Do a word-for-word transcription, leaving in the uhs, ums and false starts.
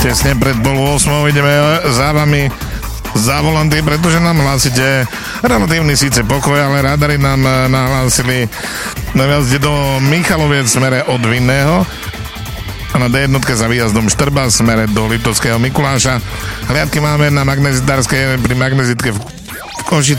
Tesne pred pol osmou ideme za vami za volanty, pretože nám hlásite relatívny síce pokoj, ale radary nám nahlásili naviazte do Michaloviec smere od Vinného a na dé jednotke za výjazdom Štrba smere do Liptovského Mikuláša. Hliadky máme na magnezitárskej pri magnezitke v Košice